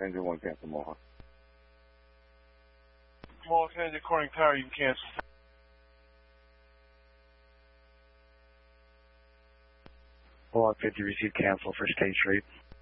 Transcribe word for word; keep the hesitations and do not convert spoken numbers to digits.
Engine one, cancel Mohawk. Mohawk Engine, Corning Tower, you can cancel. Mohawk fifty, received cancel for State Street.